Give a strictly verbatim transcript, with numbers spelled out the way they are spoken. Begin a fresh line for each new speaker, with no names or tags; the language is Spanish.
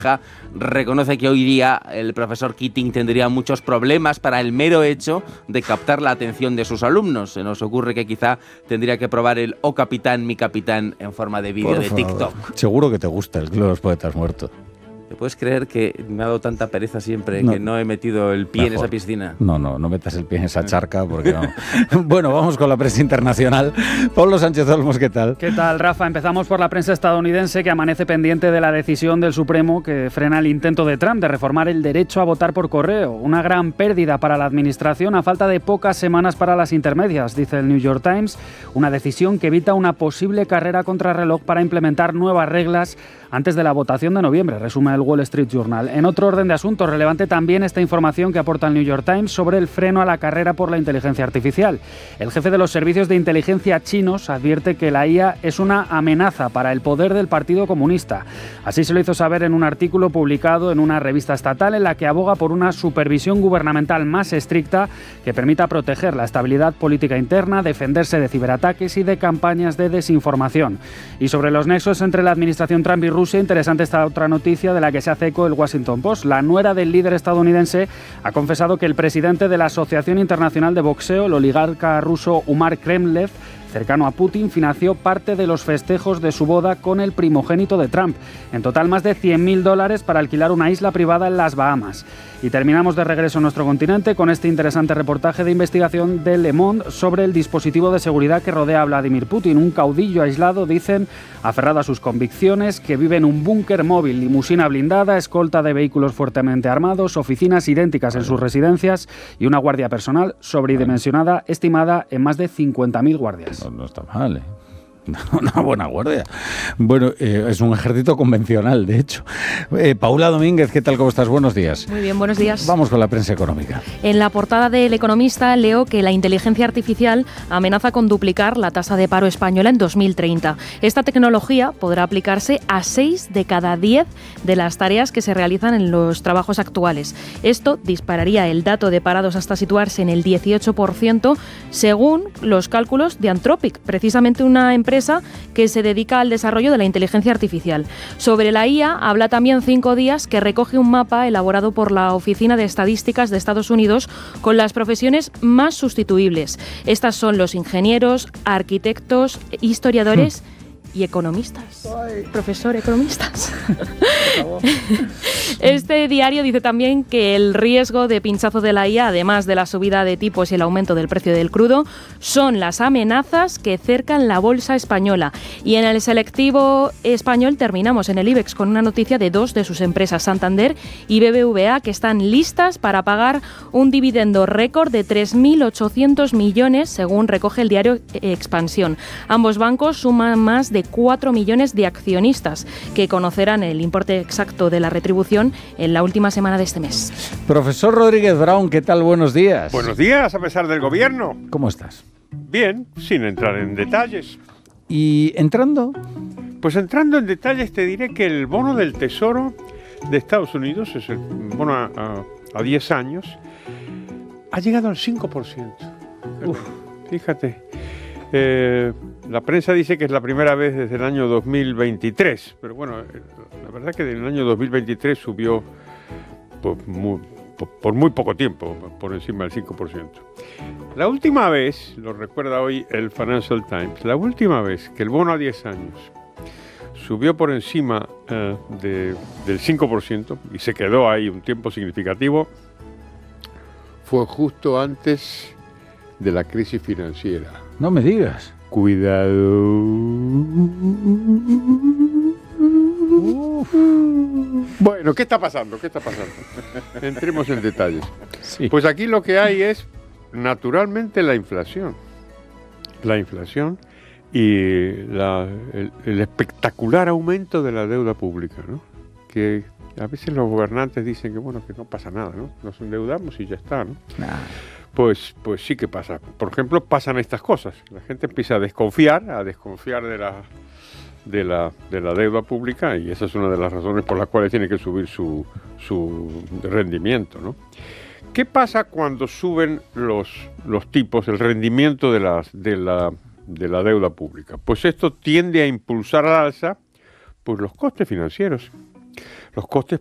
reconoce que hoy día el profesor Keating tendría muchos problemas para el mero hecho de captar la atención de sus alumnos. Se nos ocurre que quizá tendría que probar el "Oh capitán, mi capitán" en forma de vídeo de TikTok.
Seguro que te gusta el Club de los Poetas Muertos.
¿Te puedes creer que me ha dado tanta pereza siempre
no.
que no he metido el pie Mejor. en esa piscina?
No, no, no metas el pie en esa charca porque no. Bueno, vamos con la prensa internacional. Pablo Sánchez Olmos, ¿qué tal?
¿Qué tal, Rafa? Empezamos por la prensa estadounidense, que amanece pendiente de la decisión del Supremo que frena el intento de Trump de reformar el derecho a votar por correo. Una gran pérdida para la administración a falta de pocas semanas para las intermedias, dice el New York Times. Una decisión que evita una posible carrera contrarreloj para implementar nuevas reglas antes de la votación de noviembre, resume el Wall Street Journal. En otro orden de asuntos, relevante también esta información que aporta el New York Times sobre el freno a la carrera por la inteligencia artificial. El jefe de los servicios de inteligencia chinos advierte que la I A es una amenaza para el poder del Partido Comunista. Así se lo hizo saber en un artículo publicado en una revista estatal en la que aboga por una supervisión gubernamental más estricta que permita proteger la estabilidad política interna, defenderse de ciberataques y de campañas de desinformación. Y sobre los nexos entre la administración Trump y Rusia, interesante esta otra noticia de la que se hace eco el Washington Post. La nuera del líder estadounidense ha confesado que el presidente de la Asociación Internacional de Boxeo, el oligarca ruso Umar Kremlev, cercano a Putin, financió parte de los festejos de su boda con el primogénito de Trump. En total, más de cien mil dólares para alquilar una isla privada en las Bahamas. Y terminamos de regreso a nuestro continente con este interesante reportaje de investigación de Le Monde sobre el dispositivo de seguridad que rodea a Vladimir Putin. Un caudillo aislado, dicen, aferrado a sus convicciones, que vive en un búnker móvil, limusina blindada, escolta de vehículos fuertemente armados, oficinas idénticas en sus residencias y una guardia personal sobredimensionada, estimada en más de cincuenta mil guardias.
No, no está mal, ¿eh? Una buena guardia. Bueno, eh, es un ejército convencional, de hecho. Eh, Paula Domínguez, ¿qué tal? ¿Cómo estás? Buenos días.
Muy bien, buenos días.
Vamos con la prensa económica.
En la portada de El Economista leo que la inteligencia artificial amenaza con duplicar la tasa de paro española en dos mil treinta. Esta tecnología podrá aplicarse a seis de cada diez de las tareas que se realizan en los trabajos actuales. Esto dispararía el dato de parados hasta situarse en el dieciocho por ciento, según los cálculos de Anthropic, precisamente una empresa que se dedica al desarrollo de la inteligencia artificial. Sobre la I A habla también Cinco Días, que recoge un mapa elaborado por la Oficina de Estadísticas de Estados Unidos con las profesiones más sustituibles. Estas son los ingenieros, arquitectos, historiadores y economistas. Ay. Profesor, economistas. Este diario dice también que el riesgo de pinchazo de la I A, además de la subida de tipos y el aumento del precio del crudo, son las amenazas que cercan la bolsa española. Y en el selectivo español terminamos en el IBEX con una noticia de dos de sus empresas, Santander y B B V A, que están listas para pagar un dividendo récord de tres mil ochocientos millones, según recoge el diario Expansión. Ambos bancos suman más de cuatro millones de accionistas, que conocerán el importe exacto de la retribución en la última semana de este mes.
Profesor Rodríguez Brown, ¿qué tal? Buenos días.
Buenos días, a pesar del gobierno.
¿Cómo estás?
Bien, sin entrar en detalles.
¿Y entrando?
Pues entrando en detalles te diré que el bono del Tesoro de Estados Unidos, es el bono a, a, a diez años, ha llegado al cinco por ciento. Uf. Fíjate. Eh, la prensa dice que es la primera vez desde el año dos mil veintitrés, pero bueno, la verdad que en el año dos mil veintitrés subió por muy, por, por muy poco tiempo, por encima del cinco por ciento. La última vez, lo recuerda hoy el Financial Times, la última vez que el bono a diez años subió por encima uh, de, del cinco por ciento y se quedó ahí un tiempo significativo, fue justo antes de la crisis financiera.
No me digas.
Cuidado. Uf. Bueno, ¿qué está pasando? ¿Qué está pasando? Entremos en detalles. Sí. Pues aquí lo que hay es, naturalmente, la inflación. La inflación y la, el, el espectacular aumento de la deuda pública, ¿no? Que a veces los gobernantes dicen que, bueno, que no pasa nada, ¿no? Nos endeudamos y ya está, ¿no? Nah. Pues, pues sí que pasa. Por ejemplo, pasan estas cosas. La gente empieza a desconfiar, a desconfiar de la, de la, de la deuda pública, y esa es una de las razones por las cuales tiene que subir su, su rendimiento, ¿no? ¿Qué pasa cuando suben los, los tipos, el rendimiento de, las, de, la, de la deuda pública? Pues esto tiende a impulsar al alza pues los costes financieros. los costes